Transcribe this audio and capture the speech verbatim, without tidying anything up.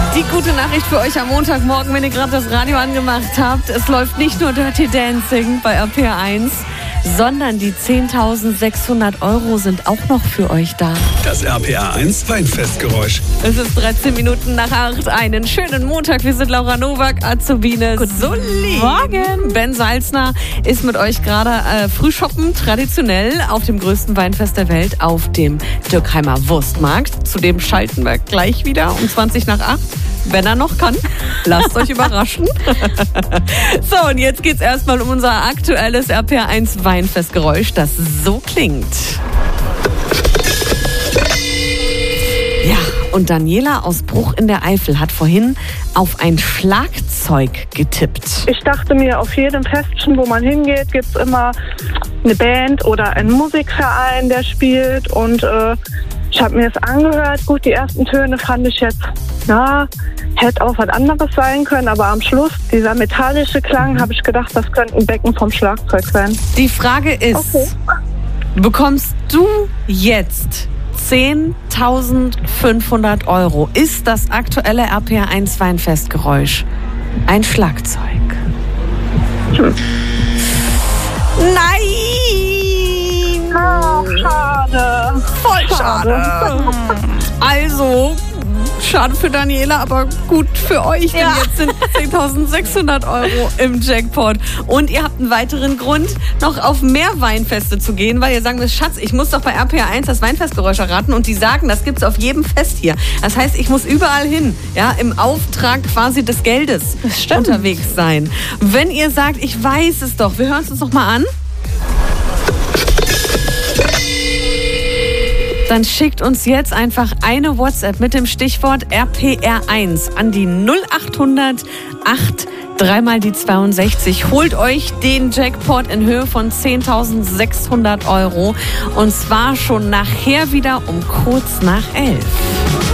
Die gute Nachricht für euch am Montagmorgen, wenn ihr gerade das Radio angemacht habt. Es läuft nicht nur Dirty Dancing bei R P R eins, sondern die zehntausendsechshundert Euro sind auch noch für euch da. Das R P R eins Weinfestgeräusch. Es ist dreizehn Minuten nach acht. Einen schönen Montag. Wir sind Laura Nowak, Azubine Sully. Morgen. Ben Salzner ist mit euch gerade äh, Frühshoppen, traditionell auf dem größten Weinfest der Welt, auf dem Dürkheimer Wurstmarkt. Zudem schalten wir gleich wieder um zwanzig nach acht. Wenn er noch kann. Lasst euch überraschen. So, und jetzt geht's erstmal um unser aktuelles R P R eins Weinfestgeräusch, das so klingt. Ja, und Daniela aus Bruch in der Eifel hat vorhin auf ein Schlagzeug getippt. Ich dachte mir, auf jedem Festchen, wo man hingeht, gibt es immer eine Band oder einen Musikverein, der spielt. Und äh, ich habe mir das angehört. Gut, die ersten Töne fand ich jetzt, ja, hätte auch was anderes sein können. Aber am Schluss, dieser metallische Klang, habe ich gedacht, das könnte ein Becken vom Schlagzeug sein. Die Frage ist, Okay. bekommst du jetzt zehntausendfünfhundert Euro? Ist das aktuelle R P R eins Weinfestgeräusch ein Schlagzeug? Hm. Nein! Ach, schade. Voll schade. Also, schade für Daniela, aber gut für euch, denn Ja. jetzt sind zehntausendsechshundert Euro im Jackpot. Und ihr habt einen weiteren Grund, noch auf mehr Weinfeste zu gehen, weil ihr sagen müsst, Schatz, ich muss doch bei R P R eins das Weinfestgeräusch erraten, und die sagen, das gibt's auf jedem Fest hier. Das heißt, ich muss überall hin, ja, im Auftrag quasi des Geldes unterwegs sein. Wenn ihr sagt, ich weiß es doch, wir hören es uns noch mal an. Dann schickt uns jetzt einfach eine WhatsApp mit dem Stichwort R P R eins an die null achthundert acht dreimal die zweiundsechzig. Holt euch den Jackpot in Höhe von zehntausendsechshundert Euro. Und zwar schon nachher wieder um kurz nach elf.